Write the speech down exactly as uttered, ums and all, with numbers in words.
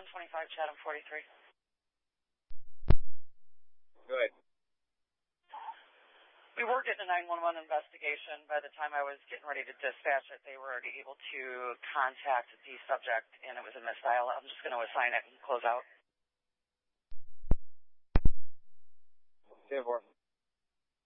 one twenty-five, Chatham forty-three. Go ahead. We were getting a nine one one investigation. By the time I was getting ready to dispatch it, they were already able to contact the subject, and it was a misdial. I'm just going to assign it and close out. ten four.